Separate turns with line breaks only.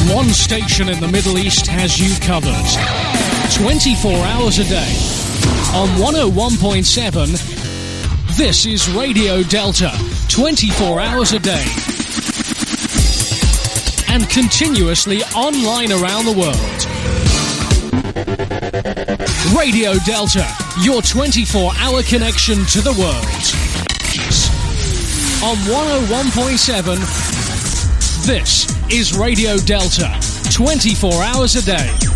One station in the Middle East has you covered. 24 hours a day. On 101.7, this is Radio Delta. 24 hours a day. And continuously online around the world. Radio Delta, your 24-hour connection to the world. On 101.7, this is Radio Delta, 24 hours a day.